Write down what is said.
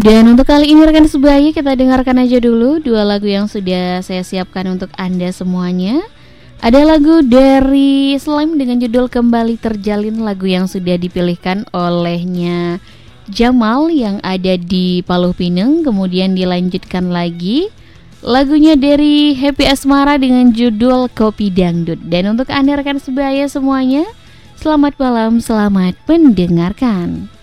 Dan untuk kali ini rekan sebaya, kita dengarkan aja dulu dua lagu yang sudah saya siapkan untuk Anda semuanya. Ada lagu dari Slime dengan judul Kembali Terjalin, lagu yang sudah dipilihkan olehnya Jamal yang ada di Paluh Pineng. Kemudian dilanjutkan lagi lagunya dari Happy Asmara dengan judul Kopi Dangdut. Dan untuk Anda rekan sebaya semuanya, selamat malam, selamat mendengarkan.